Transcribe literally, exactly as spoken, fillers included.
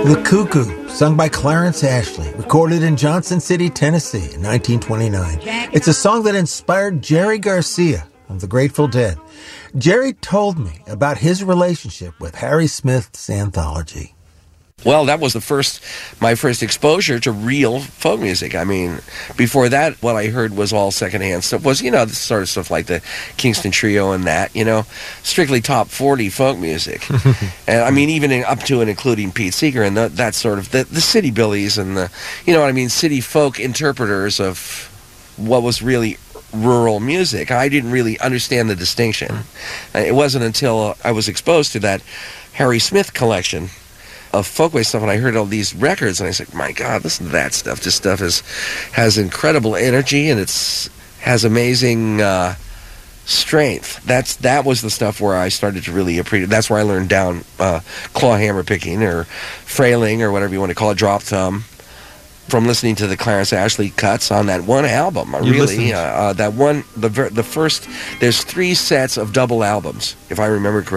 The Cuckoo, sung by Clarence Ashley, recorded in Johnson City, Tennessee in nineteen twenty-nine. It's a song that inspired Jerry Garcia of the Grateful Dead. Jerry told me about his relationship with Harry Smith's anthology. Well, that was the first, my first exposure to real folk music. I mean, before that, what I heard was all secondhand stuff. Was, you know, the sort of stuff like the Kingston Trio and that, you know, strictly top forty folk music. And I mean, even in, up to and including Pete Seeger and the, that sort of, the, the city billies and the, you know what I mean, city folk interpreters of what was really rural music. I didn't really understand the distinction. It wasn't until I was exposed to that Harry Smith collection of folkways stuff, and I heard all these records, and I said, "My God, listen to that stuff! This stuff is has incredible energy, and it's has amazing uh, strength." That's that was the stuff where I started to really appreciate. That's where I learned down uh, claw hammer picking or frailing or whatever you want to call it, drop thumb, from listening to the Clarence Ashley cuts on that one album. I You really uh, uh, that one the ver- the first. There's three sets of double albums, if I remember correctly.